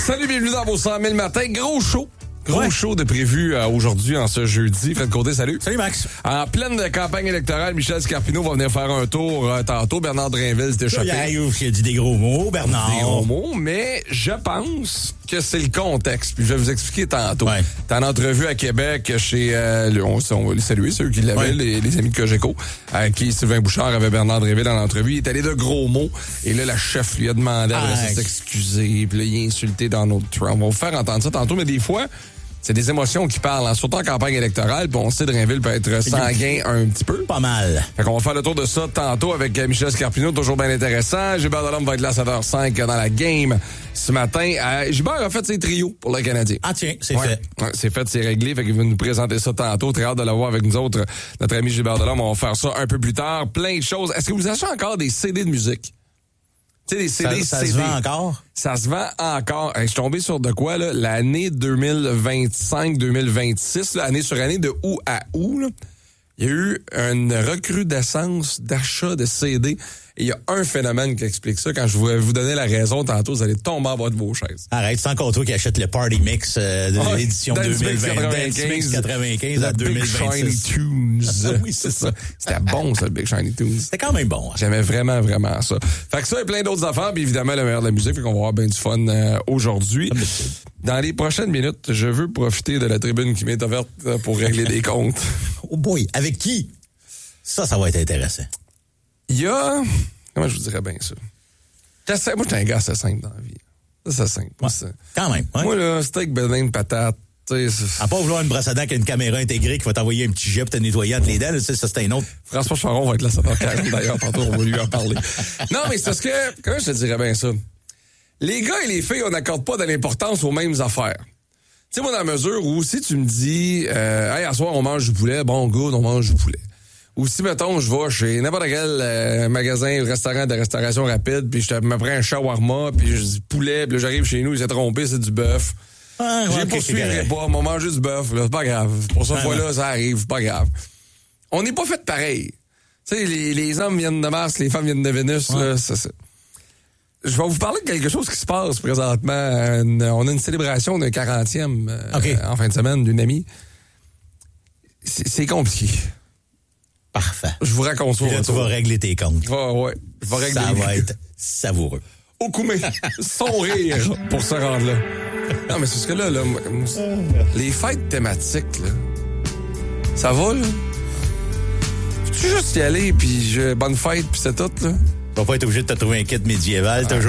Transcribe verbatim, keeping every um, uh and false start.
Salut, bienvenue dans vos cent mille matins. Gros show. Gros Ouais. show de prévu euh, aujourd'hui, en ce jeudi. Fred Côté, salut. Salut, Max. En pleine campagne électorale, Michel Scarpino va venir faire un tour euh, tantôt. Bernard Drinville s'est échappé. Il arrive, il a dit des gros mots, Bernard. Des gros mots, mais je pense que c'est le contexte. Puis je vais vous expliquer tantôt. Ouais. T'es en entrevue à Québec chez... Euh, le- on, on va les saluer, ceux qui l'avaient, Ouais. les, les amis de Cogeco, à qui Sylvain Bouchard avait Bernard Drinville dans l'entrevue. Il est allé de gros mots. Et là, la chef lui a demandé à Ah, s'excuser. Puis là, il a insulté Donald Trump. On va vous faire entendre ça tantôt, mais des fois... C'est des émotions qui parlent, hein, surtout en campagne électorale, puis on sait que Drainville peut être sanguin un petit peu. Pas mal. Fait qu'on va faire le tour de ça tantôt avec euh, Michel Scarpino, toujours bien intéressant. Gilbert Delhomme va être là à sept heures cinq dans la game ce matin. Euh, Gilbert a fait ses trios pour le Canadien. Ah tiens, c'est Ouais. fait. Ouais, c'est fait, c'est réglé. Fait qu'il va nous présenter ça tantôt. Très hâte de l'avoir avec nous autres. Notre ami Gilbert Delhomme, on va faire ça un peu plus tard. Plein de choses. Est-ce que vous achetez encore des C D de musique? Tu sais, des C D, Ça, ça C D. se vend encore? Ça se vend encore. Hey, je suis tombé sur de quoi, là? L'année deux mille vingt-cinq deux mille vingt-six, là, année sur année, de août à août, là, il y a eu une recrudescence d'achat de C D. Et il y a un phénomène qui explique ça. Quand je vais vous donner la raison tantôt, vous allez tomber en bas de vos chaises. Arrête, c'est encore toi qui achète le Party Mix euh, de Ah, l'édition Dance deux Mix mille vingt. quatre-vingt-quinze. Dance Mix quatre-vingt-quinze à Le Big Shiny deux mille vingt-six. Tunes. Ah oui, c'est ça. C'était bon, ça, le Big Shiny Tunes. C'était quand même bon. Hein? J'aimais vraiment, vraiment ça. Fait que ça et plein d'autres affaires, puis évidemment, le meilleur de la musique, fait qu'on va avoir bien du fun euh, aujourd'hui. Dans les prochaines minutes, je veux profiter de la tribune qui m'est ouverte euh, pour régler des comptes. Oh boy, avec qui? Ça, ça va être intéressant. Il y a... Comment je vous dirais bien ça? J'essaie- Moi, je suis un gars assez simple dans la vie. Ça, c'est simple. Ouais. Ça. Quand même. Ouais. Moi, là, steak, bedaine, patate, tu sais, c'est- À part vouloir une brosse à dents qui a une caméra intégrée qui va t'envoyer un petit jet pour te nettoyer entre les dents, là, ça, ça, c'est un autre. François Charon va être là à sept heures quarante d'ailleurs, tantôt on va lui en parler. Non, mais c'est parce que, comment je te dirais bien ça? Les gars et les filles, on n'accorde pas de l'importance aux mêmes affaires. Tu sais, moi, dans la mesure où si tu me dis, euh, hey, à soir, on mange du poulet, bon, good, on mange du poulet. Ou si, mettons, je vais chez n'importe quel euh, magasin ou restaurant de restauration rapide, puis je te- me prends un shawarma, puis je dis poulet, puis là, j'arrive chez nous, il s'est trompé, c'est du bœuf. Ah, J'ai ouais, ok, c'est poursuivrai correct. pas, on va manger du bœuf, là, c'est pas grave. Pour cette Ouais, fois-là, ouais. ça arrive, c'est pas grave. On n'est pas fait pareil. Tu sais, les, les hommes viennent de Mars, les femmes viennent de Vénus, Ouais. là, ça, ça. Je vais vous parler de quelque chose qui se passe présentement. Une- on a une célébration d'un quarantième euh, OK. en fin de semaine d'une amie. C'est c'est compliqué. Parfait. Je vous raconte ça. Puis là, tu vas régler tes comptes. Ouais, ouais. Je vais régler Ça les- va être savoureux. Au coumé. Son rire pour se rendre là. Non, mais c'est ce que là, là, moi, moi, les fêtes thématiques, là, ça va, là? Peux-tu juste y aller, puis je- bonne fête, puis c'est tout, là? Tu vas pas être obligé de te trouver un kit médiéval, toujours.